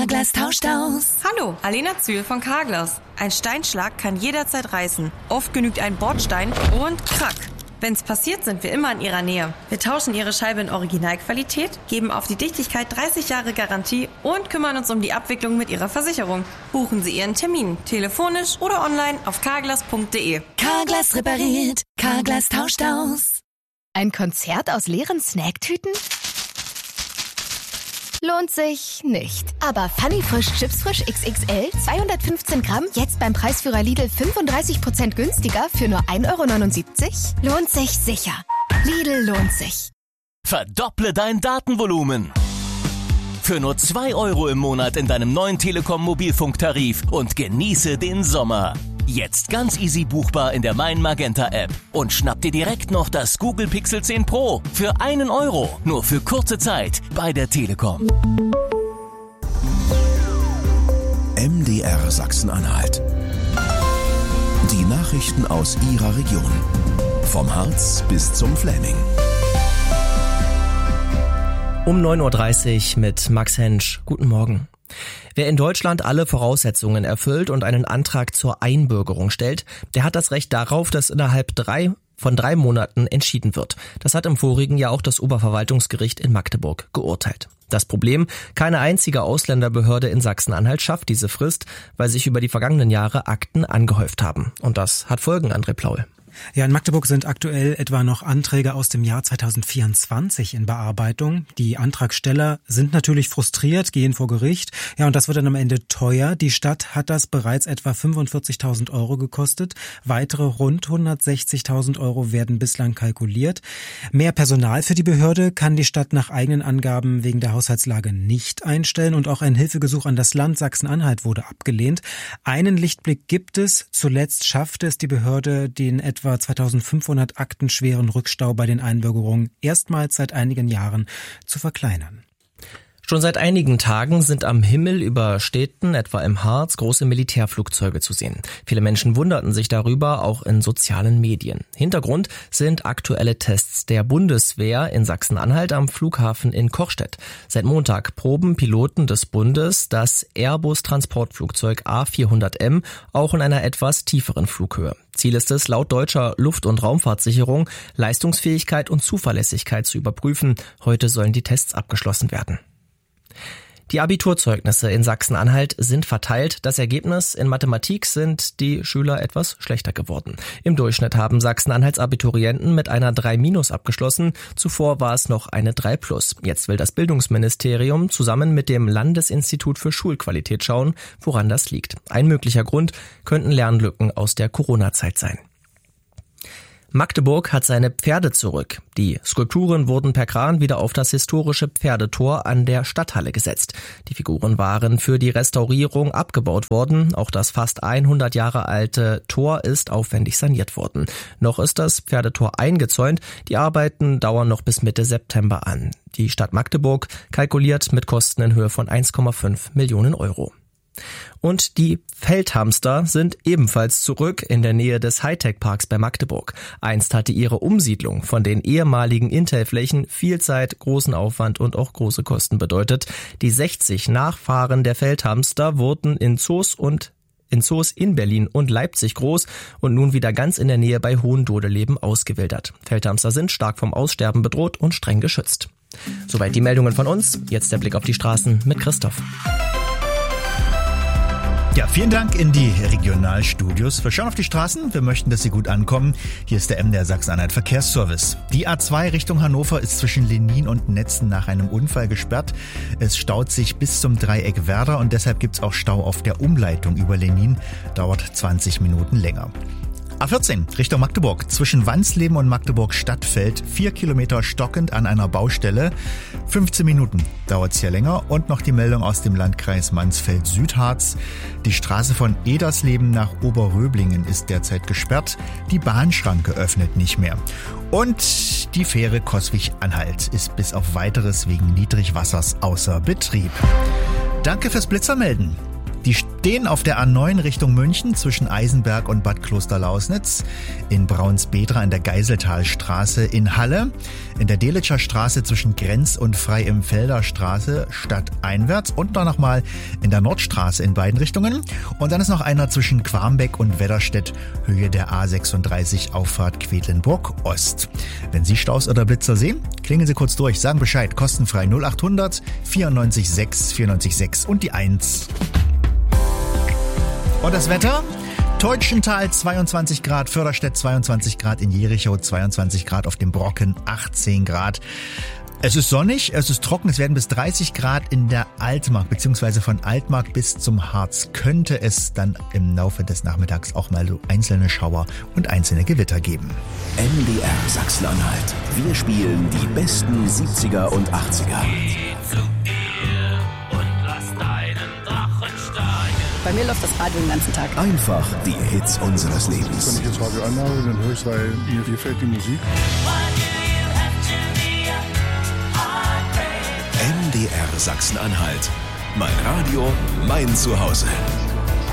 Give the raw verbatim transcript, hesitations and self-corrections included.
Carglass tauscht aus. Hallo, Alena Zühl von Carglass. Ein Steinschlag kann jederzeit reißen. Oft genügt ein Bordstein und krack. Wenn's passiert, sind wir immer in Ihrer Nähe. Wir tauschen Ihre Scheibe in Originalqualität, geben auf die Dichtigkeit dreißig Jahre Garantie und kümmern uns um die Abwicklung mit Ihrer Versicherung. Buchen Sie Ihren Termin, telefonisch oder online auf carglass punkt de. Carglass repariert, Carglass tauscht aus. Ein Konzert aus leeren Snacktüten? Lohnt sich nicht. Aber Funny Frisch Chips Frisch X X L, zweihundertfünfzehn Gramm, jetzt beim Preisführer Lidl fünfunddreißig Prozent günstiger für nur ein Euro neunundsiebzig? Lohnt sich sicher. Lidl lohnt sich. Verdopple dein Datenvolumen. Für nur zwei Euro im Monat in deinem neuen Telekom-Mobilfunktarif und genieße den Sommer. Jetzt ganz easy buchbar in der Mein Magenta App. Und schnapp dir direkt noch das Google Pixel zehn Pro für einen Euro. Nur für kurze Zeit bei der Telekom. M D R Sachsen-Anhalt. Die Nachrichten aus Ihrer Region. Vom Harz bis zum Fläming. Um neun Uhr dreißig mit Max Hensch. Guten Morgen. Wer in Deutschland alle Voraussetzungen erfüllt und einen Antrag zur Einbürgerung stellt, der hat das Recht darauf, dass innerhalb drei von drei Monaten entschieden wird. Das hat im vorigen Jahr auch das Oberverwaltungsgericht in Magdeburg geurteilt. Das Problem: Keine einzige Ausländerbehörde in Sachsen-Anhalt schafft diese Frist, weil sich über die vergangenen Jahre Akten angehäuft haben. Und das hat Folgen, André Plaul. Ja, in Magdeburg sind aktuell etwa noch Anträge aus dem Jahr zweitausendvierundzwanzig in Bearbeitung. Die Antragsteller sind natürlich frustriert, gehen vor Gericht. Ja, und das wird dann am Ende teuer. Die Stadt hat das bereits etwa fünfundvierzigtausend Euro gekostet. Weitere rund hundertsechzigtausend Euro werden bislang kalkuliert. Mehr Personal für die Behörde kann die Stadt nach eigenen Angaben wegen der Haushaltslage nicht einstellen. Und auch ein Hilfegesuch an das Land Sachsen-Anhalt wurde abgelehnt. Einen Lichtblick gibt es. Zuletzt schaffte es die Behörde, den etwa zweitausendfünfhundert Akten schweren Rückstau bei den Einbürgerungen erstmals seit einigen Jahren zu verkleinern. Schon seit einigen Tagen sind am Himmel über Städten, etwa im Harz, große Militärflugzeuge zu sehen. Viele Menschen wunderten sich darüber, auch in sozialen Medien. Hintergrund sind aktuelle Tests der Bundeswehr in Sachsen-Anhalt am Flughafen in Kochstedt. Seit Montag proben Piloten des Bundes das Airbus-Transportflugzeug A vierhundert M auch in einer etwas tieferen Flughöhe. Ziel ist es, laut deutscher Luft- und Raumfahrtsicherung Leistungsfähigkeit und Zuverlässigkeit zu überprüfen. Heute sollen die Tests abgeschlossen werden. Die Abiturzeugnisse in Sachsen-Anhalt sind verteilt. Das Ergebnis: in Mathematik sind die Schüler etwas schlechter geworden. Im Durchschnitt haben Sachsen-Anhalts Abiturienten mit einer drei minus abgeschlossen. Zuvor war es noch eine drei plus. Jetzt will das Bildungsministerium zusammen mit dem Landesinstitut für Schulqualität schauen, woran das liegt. Ein möglicher Grund könnten Lernlücken aus der Corona-Zeit sein. Magdeburg hat seine Pferde zurück. Die Skulpturen wurden per Kran wieder auf das historische Pferdetor an der Stadthalle gesetzt. Die Figuren waren für die Restaurierung abgebaut worden. Auch das fast hundert Jahre alte Tor ist aufwendig saniert worden. Noch ist das Pferdetor eingezäunt. Die Arbeiten dauern noch bis Mitte September an. Die Stadt Magdeburg kalkuliert mit Kosten in Höhe von eins Komma fünf Millionen Euro. Und die Feldhamster sind ebenfalls zurück in der Nähe des Hightech-Parks bei Magdeburg. Einst hatte ihre Umsiedlung von den ehemaligen Intel-Flächen viel Zeit, großen Aufwand und auch große Kosten bedeutet. Die sechzig Nachfahren der Feldhamster wurden in Zoos und in Zoos in Berlin und Leipzig groß und nun wieder ganz in der Nähe bei Hohendodeleben ausgewildert. Feldhamster sind stark vom Aussterben bedroht und streng geschützt. Soweit die Meldungen von uns. Jetzt der Blick auf die Straßen mit Christoph. Ja, vielen Dank in die Regionalstudios. Wir schauen auf die Straßen. Wir möchten, dass sie gut ankommen. Hier ist der M D R Sachsen-Anhalt Verkehrsservice. Die A zwei Richtung Hannover ist zwischen Lenin und Netzen nach einem Unfall gesperrt. Es staut sich bis zum Dreieck Werder und deshalb gibt's auch Stau auf der Umleitung über Lenin. Dauert zwanzig Minuten länger. A vierzehn Richtung Magdeburg. Zwischen Wansleben und Magdeburg Stadtfeld vier Kilometer stockend an einer Baustelle. fünfzehn Minuten dauert's hier länger. Und noch die Meldung aus dem Landkreis Mansfeld-Südharz. Die Straße von Edersleben nach Oberröblingen ist derzeit gesperrt. Die Bahnschranke öffnet nicht mehr. Und die Fähre Coswig-Anhalt ist bis auf Weiteres wegen Niedrigwassers außer Betrieb. Danke fürs Blitzermelden. Die stehen auf der A neun Richtung München zwischen Eisenberg und Bad Klosterlausnitz, in Braunsbedra in der Geiseltalstraße in Halle, in der Delitscher Straße zwischen Grenz und Frei-im-Felder Straße stadteinwärts und dann nochmal in der Nordstraße in beiden Richtungen. Und dann ist noch einer zwischen Quarmbeck und Wedderstedt, Höhe der A sechsunddreißig, Auffahrt Quedlinburg Ost. Wenn Sie Staus oder Blitzer sehen, klingeln Sie kurz durch, sagen Bescheid, kostenfrei null acht hundert vierundneunzig sechs vierundneunzig sechs und die eins. Und das Wetter? Teutschental zweiundzwanzig Grad, Förderstedt zweiundzwanzig Grad, in Jerichow zweiundzwanzig Grad, auf dem Brocken achtzehn Grad. Es ist sonnig, es ist trocken, es werden bis dreißig Grad in der Altmark, beziehungsweise von Altmark bis zum Harz könnte es dann im Laufe des Nachmittags auch mal so einzelne Schauer und einzelne Gewitter geben. M D R Sachsen-Anhalt. Wir spielen die besten siebziger und achtziger. Bei mir läuft das Radio den ganzen Tag. Einfach die Hits unseres Lebens. Wenn ich das Radio anmache, dann höre ich es, weil mir gefällt die Musik. M D R Sachsen-Anhalt. Mein Radio, mein Zuhause.